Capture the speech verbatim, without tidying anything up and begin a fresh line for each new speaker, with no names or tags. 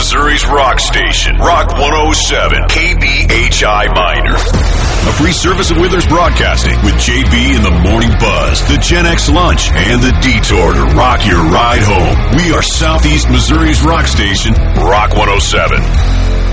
Missouri's rock station, Rock one oh seven, K B H I Minor. A free service of Withers Broadcasting with J B in the Morning Buzz, the Gen X Lunch, and the Detour to rock your ride home. We are Southeast Missouri's rock station, Rock one oh seven.